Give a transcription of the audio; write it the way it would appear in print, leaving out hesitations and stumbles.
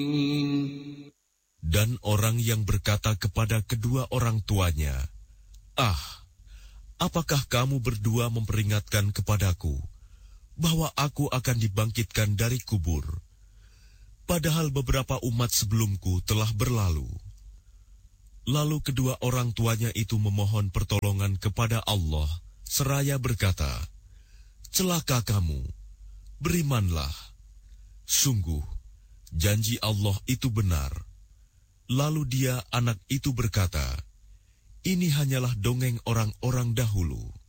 Dan orang yang berkata kepada kedua orang tuanya, "Ah, apakah kamu berdua memperingatkan kepadaku bahwa aku akan dibangkitkan dari kubur, padahal beberapa umat sebelumku telah berlalu?" Lalu kedua orang tuanya itu memohon pertolongan kepada Allah, seraya berkata, "Celaka kamu, berimanlah. Sungguh, janji Allah itu benar." Lalu dia, anak itu berkata, "Ini hanyalah dongeng orang-orang dahulu."